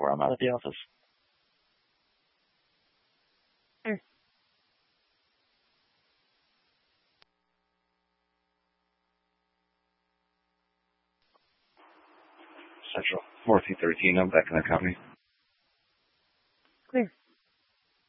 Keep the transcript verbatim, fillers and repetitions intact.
for. I'm out at the office. Sure. Central fourteen thirteen. I'm back in the company. Clear.